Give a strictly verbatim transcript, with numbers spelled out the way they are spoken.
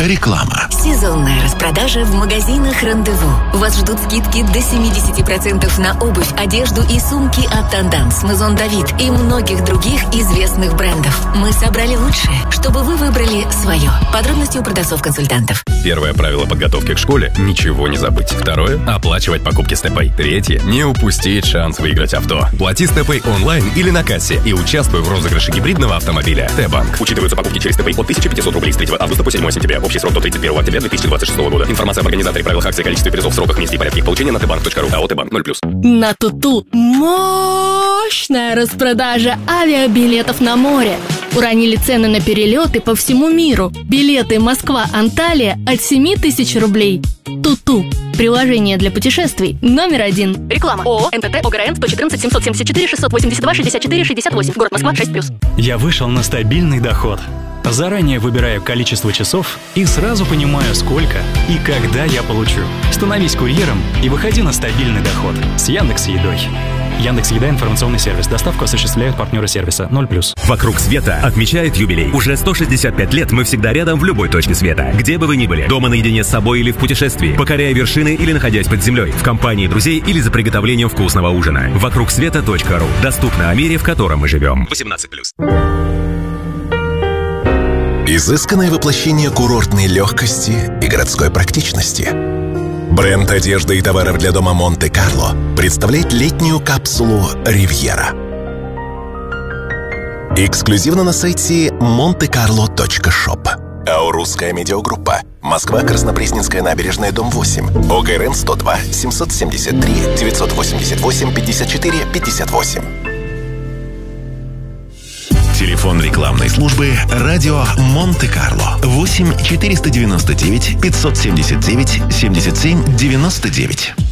Реклама. Сезонная распродажа в магазинах «Рандеву». Вас ждут скидки до семьдесят процентов на обувь, одежду и сумки от Тандамс, Мазон Давид и многих других известных брендов. Мы собрали лучшее, чтобы вы выбрали свое. Подробности у продавцов-консультантов. Первое правило подготовки к школе – ничего не забыть. Второе – оплачивать покупки с ТЭПой. Третье – не упустить шанс выиграть авто. Плати с ТЭПой онлайн или на кассе и участвуй в розыгрыше гибридного автомобиля. Т-банк. Учитываются покупки через ТЭПой от тысяча пятьсот рублей с третьего августа по седьмое сентября. Общий срок до тридцать первого октября две тысячи двадцать шестого года. Информация об организаторе, правилах акции, количестве призов, сроках, месте и порядке их получения на тэ банк точка ру. АО «Т-банк» ноль плюс. На Туту мощная распродажа авиабилетов на море. Уронили цены на перелеты по всему миру. Билеты Москва-Анталия от семь тысяч рублей. Туту. Приложение для путешествий номер один. Реклама. ООО НТТ ОГРН сто четырнадцать семьсот семьдесят четыре шестьсот восемьдесят два шестьдесят четыре шестьдесят восемь. Город Москва шесть плюс. Я вышел на стабильный доход. Заранее выбираю количество часов и сразу понимаю, сколько и когда я получу. Становись курьером и выходи на стабильный доход с Яндекс.Едой. Яндекс.Еда — информационный сервис. Доставку осуществляют партнеры сервиса ноль плюс. «Вокруг света» отмечает юбилей. Уже сто шестьдесят пять лет мы всегда рядом в любой точке света. Где бы вы ни были. Дома наедине с собой или в путешествии. Покоряя вершины или находясь под землей. В компании друзей или за приготовлением вкусного ужина. вокруг света точка ру. Доступно о мире, в котором мы живем. восемнадцать плюс. Изысканное воплощение курортной легкости и городской практичности. Бренд одежды и товаров для дома Монте-Карло представляет летнюю капсулу «Ривьера». Эксклюзивно на сайте монте карло точка шоп. АО «Русская медиагруппа». Москва, Краснопресненская набережная, дом восемь. ОГРН сто два семьсот семьдесят три девятьсот восемьдесят восемь пятьдесят четыре пятьдесят восемь. Телефон рекламной службы «Радио Монте-Карло» восемь четыреста девяносто девять пятьсот семьдесят девять семьдесят семь девяносто девять.